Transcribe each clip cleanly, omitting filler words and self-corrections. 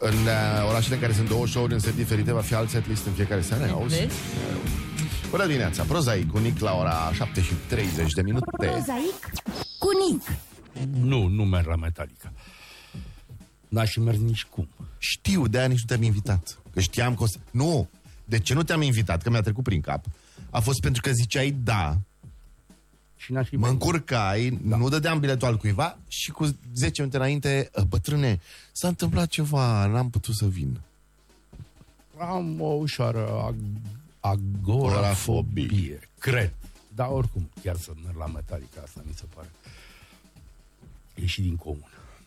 În orașele în care sunt 2 show-uri în set diferite, va fi alt setlist în fiecare seară, auzi? Bună dimineața, Prozaic cu Nic la ora 7:30. Prozaic cu Nic. Nu merg la Metallica. N-aș mers nici cum. Știu, de-aia nici nu te-am invitat. Că știam că o să... Nu! De ce nu te-am invitat? Că mi-a trecut prin cap. A fost pentru că ziceai da. Și n-aș fi mă încurcai, nu dădeam biletul al cuiva și cu 10 minute înainte, bătrâne, s-a întâmplat ceva, n-am putut să vin. Am o ușoară agorafobie, cred. Dar oricum, chiar să merg la Metallica, asta mi se pare. E și din comun.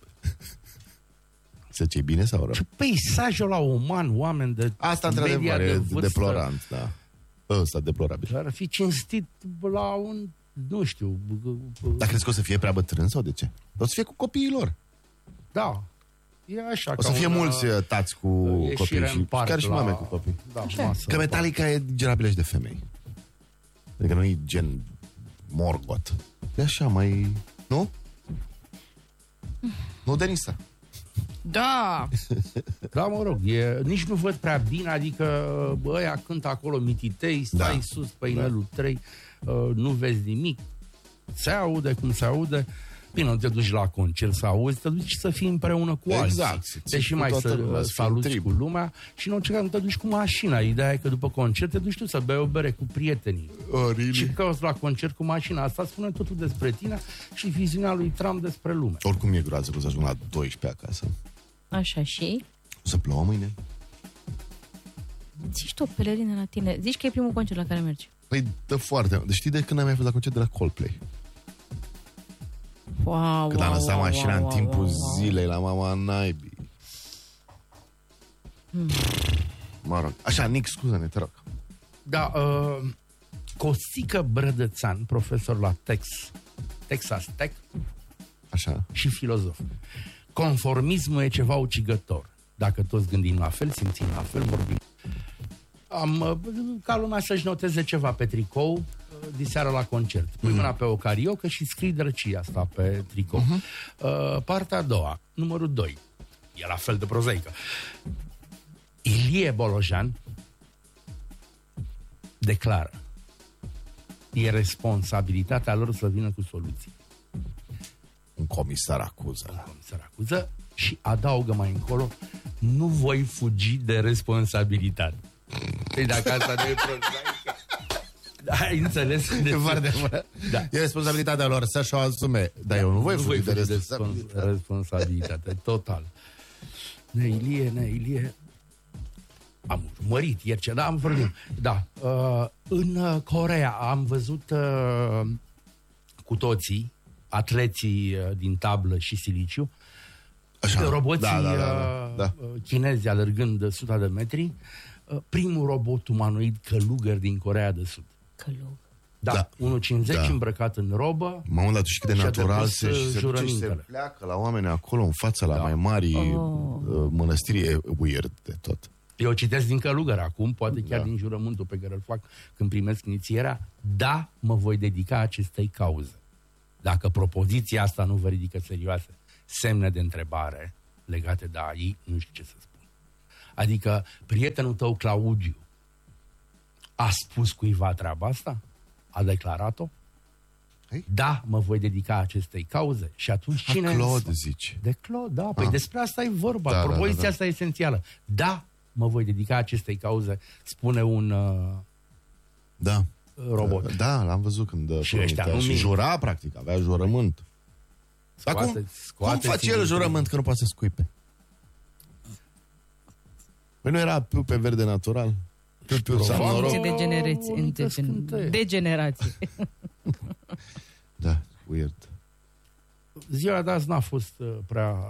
Să ce bine sau rău? Ce peisajul la uman, oameni de asta într-adevăr e deplorant, da. Ăsta deplorabil. Ar fi cinstit la un, nu știu... Dar crezi că o să fie prea bătrân sau de ce? O să fie cu copiii lor. Da. E așa. O să fie mulți tați cu copii și chiar și mame cu copii. Da, că Metallica e digerabilă și de femei. Adică nu e gen Morgoth. E așa, mai... Nu? Nu, Denisa? Da! Da, mă rog, nici nu văd prea bine, adică ăia cântă acolo mititei, stai sus pe inelul 3, nu vezi nimic, se aude cum se aude. Bine, nu te duci la concert să auzi, te duci să fii împreună cu alții. Deși mai să saluți cu lumea și în orice caz nu te duci cu mașina. Ideea e că după concert te duci tu să bei o bere cu prietenii. Și cauți la concert cu mașina. Asta spune totul despre tine și viziunea lui Trump despre lume. Oricum e groază că o să ajung la 12 acasă. Așa și? O să plouă mâine. Zici tu o pelerină la tine. Zici că e primul concert la care mergi. Păi, dă foarte. Deci știi de când am mai fost la concert de la Coldplay? Wow, când am lăsat mașina în timpul zilei la mama naibii. Mă rog. Așa, Nic, scuză-ne, te rog. Da, Costică Brădățan, profesor la Texas Tech. Așa. Și filozof. Conformismul e ceva ucigător. Dacă toți gândim la fel, simțim la fel, vorbim. Ca lumea să-și noteze ceva pe tricou diseară la concert. Pui mâna pe o cariocă și scrii drăcia asta pe tricou. Partea a doua, numărul 2. E la fel de prozaică. Ilie Bolojan declară: e responsabilitatea lor să vină cu soluții. Un comisar acuză. Și adaugă mai încolo: nu voi fugi de responsabilitate. Păi dacă asta nu e prozaică. Ai înțeles? Da. E responsabilitatea lor să-și o asume. Dar eu nu voi fugi de responsabilitate. Total. Ilie. Am urmărit ieri ce, am vorbit. Da. În Coreea am văzut cu toții atleții din tablă și siliciu. Așa. Roboții chinezi alergând 100 de metri. Primul robot umanoid călugăr din Coreea de Sud. Da. 1,50 îmbrăcat în robă. Mamă, dar tu știi cât de natural se pleacă la oameni acolo în fața la mai mari mănăstiri. E weird de tot. Eu citesc din Călugăr acum, poate chiar din jurământul pe care îl fac când primesc inițierea. Da, mă voi dedica acestei cauze. Dacă propoziția asta nu vă ridică serioase semne de întrebare legate de AI, nu știu ce să spun. Adică prietenul tău Claudiu a spus cuiva treaba asta? A declarat-o? Da, mă voi dedica acestei cauze. Și atunci cine... Claude, zici. De Claude, da. Păi despre asta e vorba. Propoziția asta e esențială. Da, mă voi dedica acestei cauze, spune un robot. Da, l-am văzut când... Și ăștia și jura, practic, avea jurământ. Dar cum face el jurământ că nu poate să scuipe? Păi nu era pe verde natural? Degenerație. Da, weird. Ziua de azi n-a fost prea...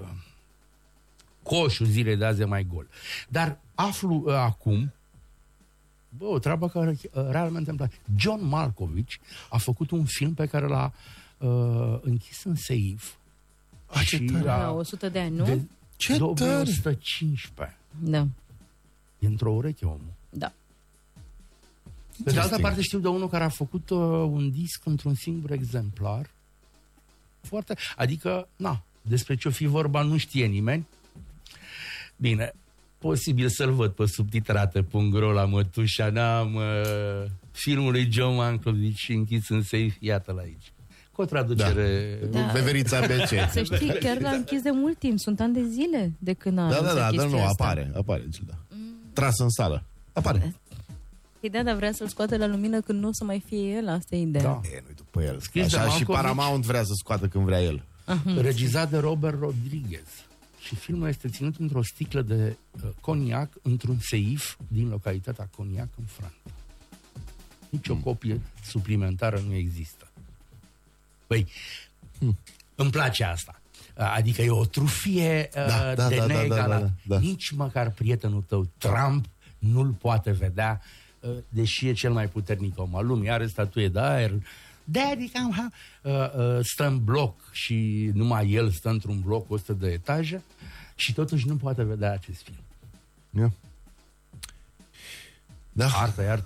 coșul zilei de azi e mai gol. Dar aflu acum o treabă care realmente îmi place. John Malkovich a făcut un film pe care l-a închis în seif. La 100 de ani, nu? Ce 115. Da. E într-o ureche omul. Da. Pe de altă parte știu de unul care a făcut un disc într-un singur exemplar. Adică, despre ce-o fi vorba nu știe nimeni. Bine, posibil să-l văd pe subtitrate.ro la mătușa, n-am filmul lui John Malkovich și închis în safe, iată-l aici. Cu o traducere... Veverița BC. Să știi, chiar l-a închis de mult timp, sunt ani de zile de când a dar nu, apare, Gilda. Tras în sală. Apare. Ideea, dar vrea să-l scoată la lumină când nu o să mai fie el, asta e ideea. Da. Nu-i după el. Scris Așa și Paramount vrea să scoată când vrea el. Regizat de Robert Rodriguez. Și filmul este ținut într-o sticlă de coniac într-un seif din localitatea Coniac în Franța. Nici o copie suplimentară nu există. Păi, îmi place asta. Adică e o trufie de neegalat. Da. Nici măcar prietenul tău, Trump, nu-l poate vedea, deși e cel mai puternic om al lumii. Are statuie de aer. Daddy, stă în bloc și numai el stă într-un bloc 100 de etaje și totuși nu poate vedea acest film. Yeah. Da. Artă.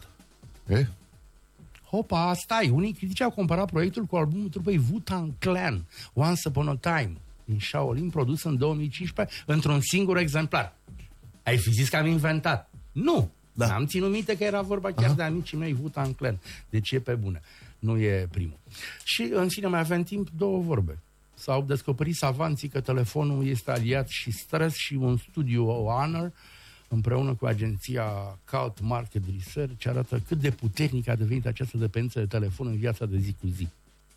Hopa, stai, unii critici au comparat proiectul cu albumul trupei Wu-Tang Clan, Once Upon a Time, din Shaolin, produs în 2015 într-un singur exemplar. Ai fi zis că am inventat. Nu! Da. Am ținut minte că era vorba chiar de amicii mei Wu-Tang Clan. Deci e pe bune. Nu e primul. Și în fine mai avem timp, două vorbe. S-au descoperit savanții că telefonul este aliat și stres și un studiu Honor împreună cu agenția Cult Market Research arată cât de puternic a devenit această dependență de telefon în viața de zi cu zi.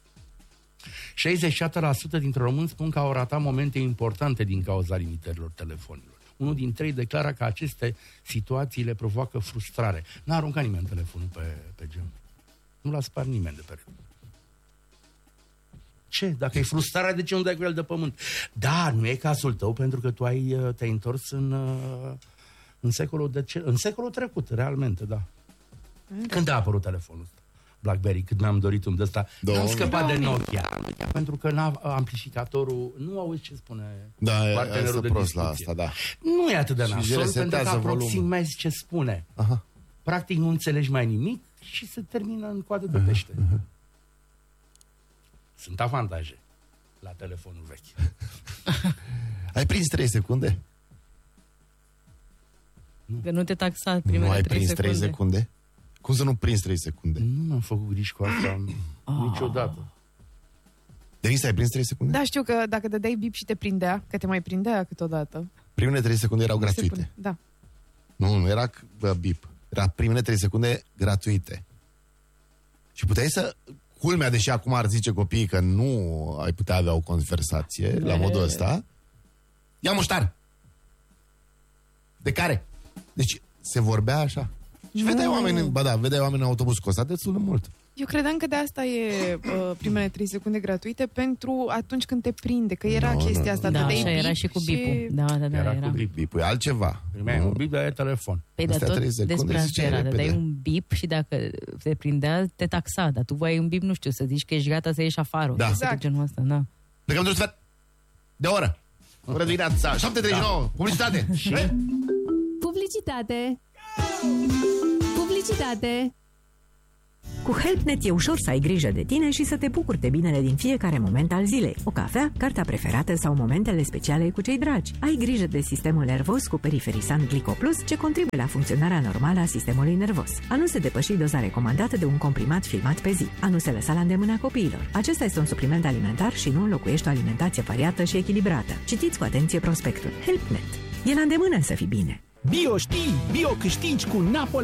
67% dintre români spun că au ratat momente importante din cauza limitărilor telefonilor. Unul din 3 declară că aceste situații le provoacă frustrare. N-a aruncat nimeni telefonul pe geam. Nu l-a spart nimeni de pereche. Ce? Dacă e frustrarea, de ce nu dai cu el de pământ? Da, nu e cazul tău, pentru că tu te-ai întors în secolul trecut, realmente, da. Când a apărut telefonul ăsta? BlackBerry, cât mi-am dorit un de ăsta. Am scăpat de Nokia, pentru că amplificatorul, nu auzi ce spune partenerul de discuție. La asta, da. Nu e atât de nasol, pentru că aproximezi ce spune. Aha. Practic nu înțelegi mai nimic și se termină în coadă de pește. Sunt avantaje la telefonul vechi. Ai prins 3 secunde? Că nu te taxa primele 3 secunde. Nu ai prins 3 secunde? Cum să nu prins 3 secunde? Nu mi-am făcut griji cu asta niciodată. Denisa, ai prins 3 secunde? Da, știu că dacă dădeai bip și te prindea, că te mai prindea câteodată. Primele 3 secunde erau gratuite. Da. Nu era bip. Era primele 3 secunde gratuite. Și puteai să... Culmea, deși acum ar zice copiii că nu ai putea avea o conversație la modul ăsta. Ia muștar! De care? Deci se vorbea așa. Și vedeai oameni în autobuz, costa destul de mult. Eu credeam că de asta e primele 3 secunde gratuite pentru atunci când te prinde, că era chestia asta. Da, așa era și cu bipul. Da, era cu bipul. E altceva. Primeai un bip, de telefon. Păi, dar tot despre asta era. Dai un bip și dacă te prindea, te taxa. Dar tu voi un bip, nu știu, să zici că ești gata să ieși afară. Da. Exact. Genul ăsta, da. Plecăm într-un sfert de oră. Oră de dimineața. 7:39. Publicitate. Publicitate. Cu HelpNet e ușor să ai grijă de tine și să te bucuri de binele din fiecare moment al zilei. O cafea, cartea preferată sau momentele speciale cu cei dragi. Ai grijă de sistemul nervos cu Periferisan Glico Plus, ce contribuie la funcționarea normală a sistemului nervos. A nu se depăși doza recomandată de un comprimat filmat pe zi. A nu se lăsa la îndemâna copiilor. Acesta este un supliment alimentar și nu înlocuiește o alimentație variată și echilibrată. Citiți cu atenție prospectul. HelpNet. E la îndemână să fii bine. Bio știi, bio câștigi cu Napoli.